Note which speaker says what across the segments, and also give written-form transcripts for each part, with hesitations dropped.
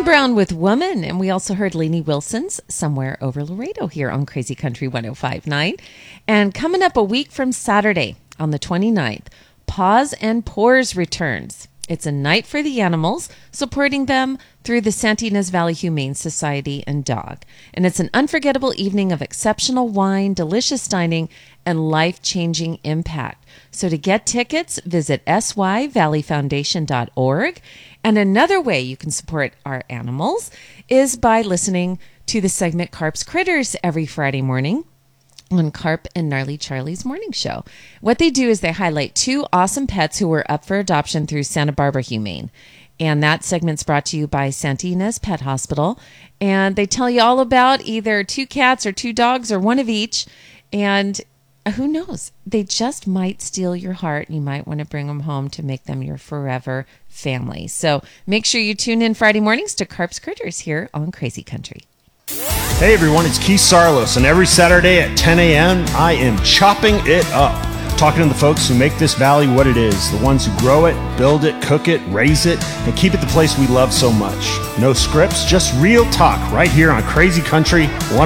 Speaker 1: Brown with Woman, and we also heard Lainey Wilson's Somewhere Over Laredo here on Crazy Country 105.9. And coming up a week from Saturday on the 29th, Paws and Pores returns. It's a night for the animals, supporting them through the Santa Ynez Valley Humane Society and Dog. And it's an unforgettable evening of exceptional wine, delicious dining, and life-changing impact. So to get tickets, visit syvalleyfoundation.org. And another way you can support our animals is by listening to the segment Carp's Critters every Friday morning on Carp and Gnarly Charlie's morning show. What they do is they highlight 2 awesome pets who were up for adoption through Santa Barbara Humane. And that segment's brought to you by Santa Ynez Pet Hospital. And they tell you all about either 2 cats or 2 dogs or one of each. And who knows? They just might steal your heart. You might want to bring them home to make them your forever family. So make sure you tune in Friday mornings to Carp's Critters here on Crazy Country.
Speaker 2: Hey everyone, it's Keith Sarlos, and every Saturday at 10 a.m. I am chopping it up, talking to the folks who make this valley what it is, the ones who grow it, build it, cook it, raise it, and keep it the place we love so much. No scripts, just real talk right here on Crazy Country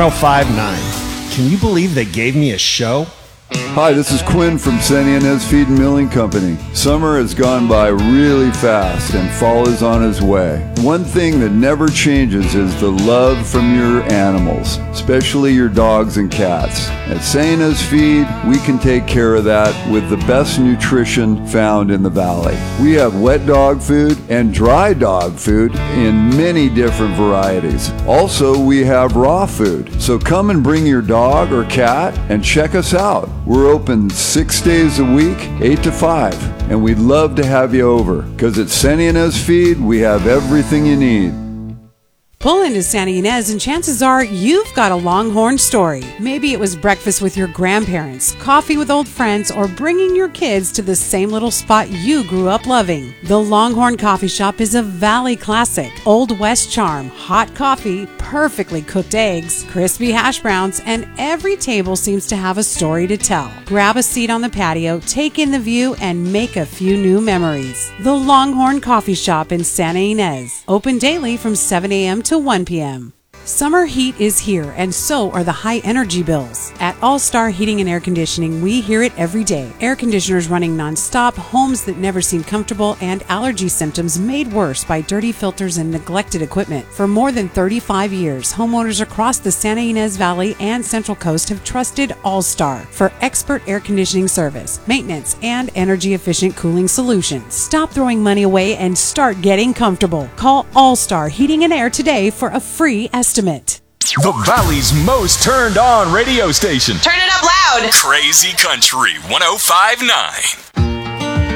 Speaker 2: 105.9. Can you believe they gave me a show?
Speaker 3: Hi, this is Quinn from Santa Ynez Feed and Milling Company. Summer has gone by really fast and fall is on its way. One thing that never changes is the love from your animals, especially your dogs and cats. At Santa Ynez Feed, we can take care of that with the best nutrition found in the valley. We have wet dog food and dry dog food in many different varieties. Also, we have raw food. So come and bring your dog or cat and check us out. We're open 6 days a week, 8 to 5, and we'd love to have you over, because at Santa Ynez Feed, we have everything you need.
Speaker 4: Pull into Santa Ynez and chances are you've got a Longhorn story. Maybe it was breakfast with your grandparents, coffee with old friends, or bringing your kids to the same little spot you grew up loving. The Longhorn Coffee Shop is a Valley classic. Old West charm, hot coffee, perfectly cooked eggs, crispy hash browns, and every table seems to have a story to tell. Grab a seat on the patio, take in the view, and make a few new memories. The Longhorn Coffee Shop in Santa Ynez. Open daily from 7 a.m. to 1 p.m. Summer heat is here, and so are the high energy bills. At All Star Heating and Air Conditioning, we hear it every day. Air conditioners running nonstop, homes that never seem comfortable, and allergy symptoms made worse by dirty filters and neglected equipment. For more than 35 years, homeowners across the Santa Ynez Valley and Central Coast have trusted All Star for expert air conditioning service, maintenance, and energy-efficient cooling solutions. Stop throwing money away and start getting comfortable. Call All Star Heating and Air today for a free estimate.
Speaker 5: The Valley's most turned on radio station.
Speaker 6: Turn it up loud.
Speaker 5: Crazy Country 105.9.